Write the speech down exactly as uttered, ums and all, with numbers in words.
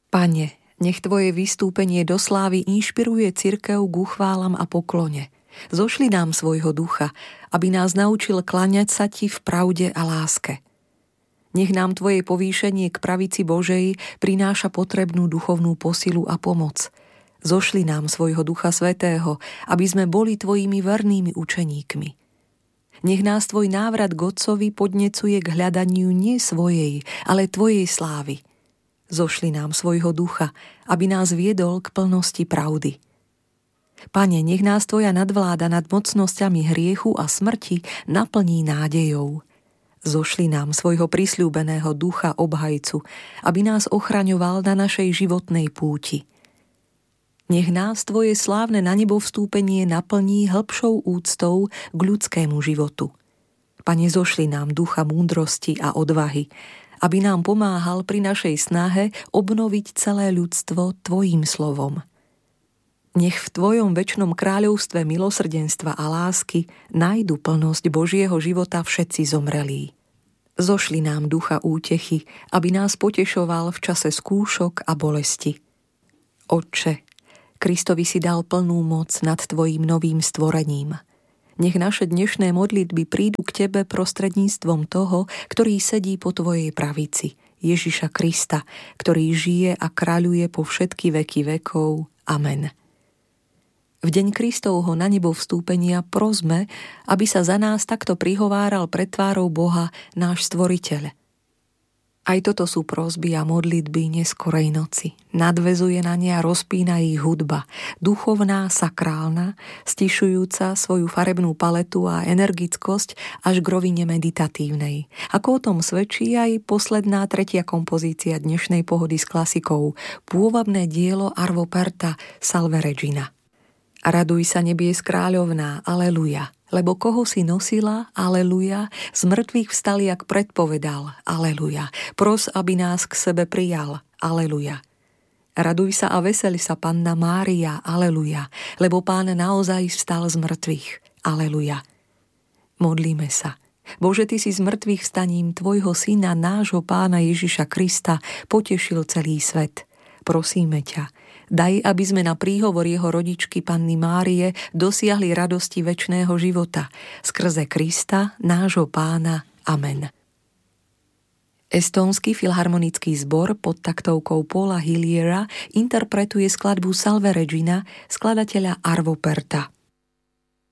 Pane, nech Tvoje vystúpenie do slávy inšpiruje cirkev k uchválam a poklone. Zošli nám svojho ducha, aby nás naučil kláňať sa Ti v pravde a láske. Nech nám Tvoje povýšenie k pravici Božej prináša potrebnú duchovnú posilu a pomoc. Zošli nám svojho Ducha Svätého, aby sme boli Tvojimi vernými učeníkmi. Nech nás Tvoj návrat k Otcovi podnecuje k hľadaniu nie svojej, ale Tvojej slávy. Zošli nám svojho Ducha, aby nás viedol k plnosti pravdy. Pane, nech nás Tvoja nadvláda nad mocnosťami hriechu a smrti naplní nádejou. Zošli nám svojho prisľúbeného Ducha obhajcu, aby nás ochraňoval na našej životnej púti. Nech nás Tvoje slávne na nebo vstúpenie naplní hĺbšou úctou k ľudskému životu. Pane, zošli nám ducha múdrosti a odvahy, aby nám pomáhal pri našej snahe obnoviť celé ľudstvo Tvojím slovom. Nech v Tvojom večnom kráľovstve milosrdenstva a lásky nájdu plnosť Božieho života všetci zomrelí. Zošli nám ducha útechy, aby nás potešoval v čase skúšok a bolesti. Otče, Kristovi si dal plnú moc nad Tvojím novým stvorením. Nech naše dnešné modlitby prídu k Tebe prostredníctvom toho, ktorý sedí po Tvojej pravici, Ježiša Krista, ktorý žije a kráľuje po všetky veky vekov. Amen. V deň Kristovho na nebo vstúpenia prosme, aby sa za nás takto prihováral pred tvárou Boha náš Stvoriteľ. Aj toto sú prosby a modlitby neskorej noci. Nadväzuje na ne a rozpína ich hudba, duchovná, sakrálna, stišujúca svoju farebnú paletu a energickosť až k rovine meditatívnej. Ako o tom svedčí aj posledná tretia kompozícia dnešnej pohody s klasikou, pôvabné dielo Arvo Pärta Salve Regina. Raduj sa nebies kráľovná, aleluja. Lebo koho si nosila, aleluja, z mŕtvych vstal, jak predpovedal, aleluja. Pros, aby nás k sebe prijal, aleluja. Raduj sa a veseli sa, Panna Mária, aleluja, lebo Pán naozaj vstal z mŕtvych, aleluja. Modlíme sa. Bože, Ty si z mŕtvych vstaním Tvojho Syna, nášho Pána Ježiša Krista, potešil celý svet. Prosíme ťa, daj, aby sme na príhovor jeho rodičky Panny Márie dosiahli radosti večného života. Skrze Krista, nášho Pána. Amen. Estónsky filharmonický zbor pod taktovkou Paula Hilliera interpretuje skladbu Salve Regina skladateľa Arvo Pärta.